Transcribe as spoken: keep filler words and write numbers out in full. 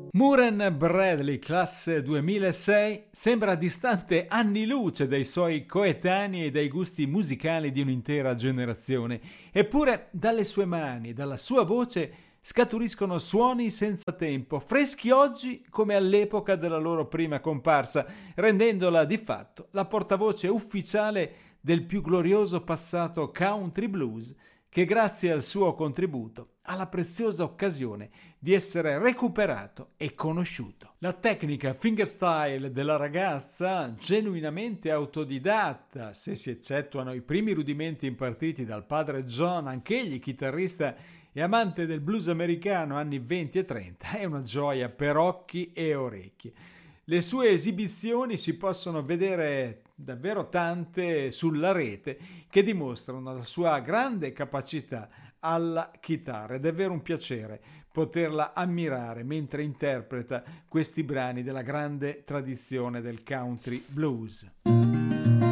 Murray Bradley, classe duemilasei, sembra distante anni luce dai suoi coetanei e dai gusti musicali di un'intera generazione. Eppure dalle sue mani, dalla sua voce, scaturiscono suoni senza tempo, freschi oggi come all'epoca della loro prima comparsa, rendendola di fatto la portavoce ufficiale del più glorioso passato country blues, che grazie al suo contributo ha la preziosa occasione di essere recuperato e conosciuto. La tecnica fingerstyle della ragazza, genuinamente autodidatta, se si eccettuano i primi rudimenti impartiti dal padre John, anch'egli chitarrista e amante del blues americano anni venti e trenta, è una gioia per occhi e orecchie. Le sue esibizioni si possono vedere davvero tante sulla rete, che dimostrano la sua grande capacità alla chitarra. È davvero un piacere poterla ammirare mentre interpreta questi brani della grande tradizione del country blues.